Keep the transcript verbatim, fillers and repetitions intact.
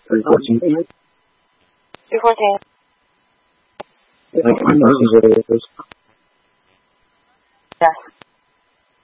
three fourteen. two fourteen. Like my nose is really is. Yes.